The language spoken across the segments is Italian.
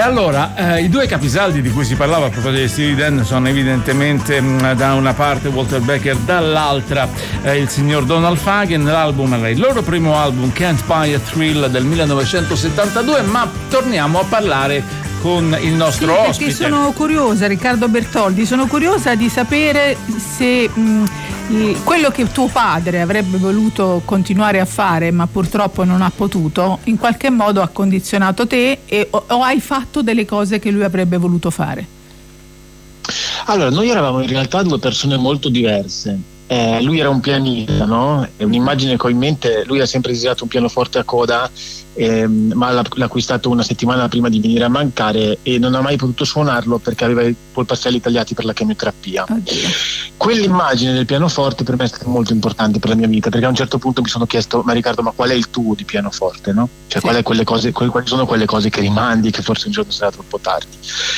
Allora, i due capisaldi di cui si parlava a proposito di Steely Dan sono evidentemente da una parte Walter Becker, dall'altra il signor Donald Fagen. L'album era il loro primo album, Can't Buy a Thrill, del 1972, ma torniamo a parlare con il nostro ospite. Perché sono curiosa, Riccardo Bertoldi, sono curiosa di sapere se quello che tuo padre avrebbe voluto continuare a fare ma purtroppo non ha potuto, in qualche modo ha condizionato te o hai fatto delle cose che lui avrebbe voluto fare? Allora, noi eravamo in realtà due persone molto diverse. Lui era un pianista, no? È un'immagine che ho in mente. Lui ha sempre desiderato un pianoforte a coda, ma l'ha acquistato una settimana prima di venire a mancare e non ha mai potuto suonarlo perché aveva i polpastrelli tagliati per la chemioterapia. Quell'immagine del pianoforte per me è stata molto importante per la mia vita, perché a un certo punto mi sono chiesto: ma Riccardo, ma qual è il tuo di pianoforte, no? Cioè, quali sono quelle cose che rimandi, che forse un giorno sarà troppo tardi.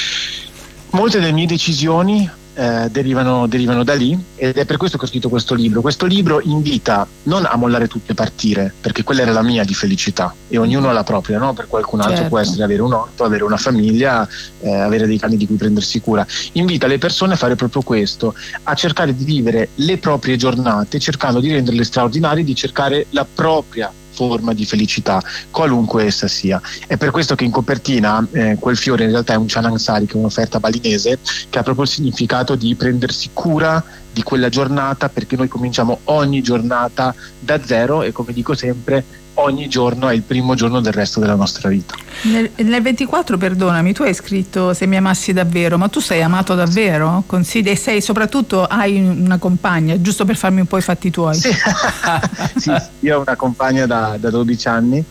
Molte delle mie decisioni derivano da lì, ed è per questo che ho scritto questo libro. Questo libro invita non a mollare tutto e partire, perché quella era la mia di felicità e ognuno ha la propria, no? Per qualcun altro può essere avere un orto, avere una famiglia, avere dei cani di cui prendersi cura. Invita le persone a fare proprio questo, a cercare di vivere le proprie giornate cercando di renderle straordinarie, di cercare la propria forma di felicità, qualunque essa sia. È per questo che in copertina quel fiore in realtà è un chanansari, che è un'offerta balinese che ha proprio il significato di prendersi cura di quella giornata, perché noi cominciamo ogni giornata da zero e, come dico sempre, ogni giorno è il primo giorno del resto della nostra vita. Nel 24, perdonami, tu hai scritto "se mi amassi davvero", ma tu sei amato davvero? Consideri, sei soprattutto, hai una compagna, giusto per farmi un po' i fatti tuoi? Sì, sì, io ho una compagna da 12 anni,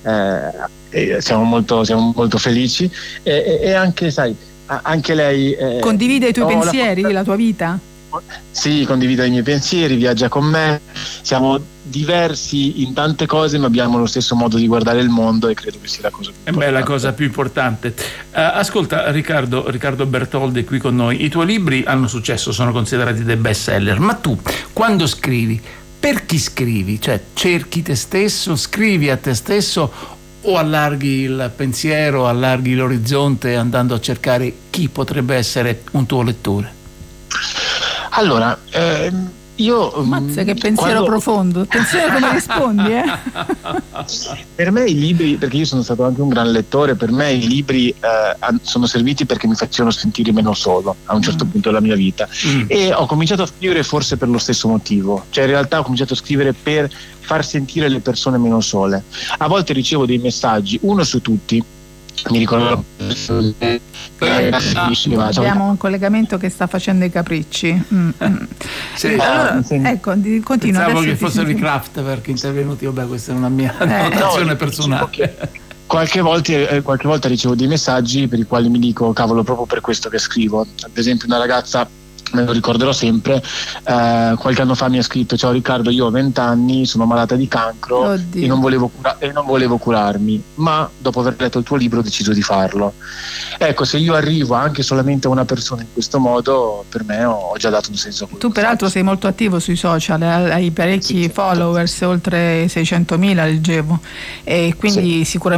e siamo molto felici e anche, sai, anche lei condivide i tuoi pensieri, la tua vita? Sì, condivide i miei pensieri, viaggia con me, siamo diversi in tante cose ma abbiamo lo stesso modo di guardare il mondo e credo che sia la cosa più importante. La cosa più importante. Ascolta Riccardo Bertoldi qui con noi. I tuoi libri hanno successo, sono considerati dei best seller, ma tu quando scrivi, per chi scrivi? Cioè, cerchi te stesso, scrivi a te stesso o allarghi il pensiero, allarghi l'orizzonte andando a cercare chi potrebbe essere un tuo lettore? Allora, io... Mazza, che pensiero profondo. Attenzione come rispondi, Per me i libri, perché io sono stato anche un gran lettore, per me i libri sono serviti perché mi facevano sentire meno solo a un certo punto della mia vita e ho cominciato a scrivere forse per lo stesso motivo. Cioè, in realtà ho cominciato a scrivere per far sentire le persone meno sole. A volte ricevo dei messaggi, uno su tutti. Mi ricordo abbiamo un collegamento che sta facendo i capricci. Sì, allora, ecco, continua. Pensavo che fossero i Kraftwerk intervenuti. Vabbè, questa è una mia notazione personale. Qualche volta ricevo dei messaggi per i quali mi dico: cavolo, proprio per questo che scrivo. Ad esempio, una ragazza, me lo ricorderò sempre, qualche anno fa mi ha scritto: ciao Riccardo, io ho 20 anni, sono malata di cancro e non volevo curarmi, ma dopo aver letto il tuo libro ho deciso di farlo. Ecco, se io arrivo anche solamente a una persona in questo modo, per me ho già dato un senso a quello. Tu peraltro sei molto attivo sui social, hai parecchi followers, oltre 600.000 leggevo, e quindi sicuramente